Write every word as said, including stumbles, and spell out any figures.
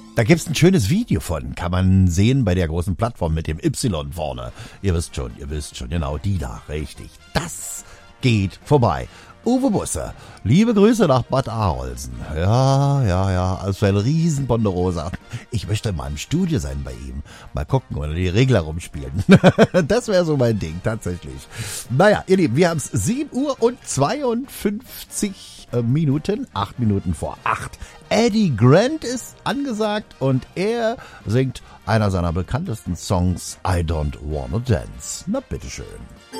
Da gibt's ein schönes Video von, kann man sehen bei der großen Plattform mit dem Y vorne. Ihr wisst schon, ihr wisst schon, genau, die da, richtig. Das geht vorbei. Uwe Busse, liebe Grüße nach Bad Arolsen. Ja, ja, ja, also ein riesen Ponderosa. Ich möchte mal im Studio sein bei ihm. Mal gucken oder die Regler rumspielen. Das wäre so mein Ding, tatsächlich. Naja, ihr Lieben, wir haben es sieben Uhr und zweiundfünfzig Minuten, acht Minuten vor acht. Eddie Grant ist angesagt und er singt einer seiner bekanntesten Songs, I Don't Wanna Dance. Na, bitteschön.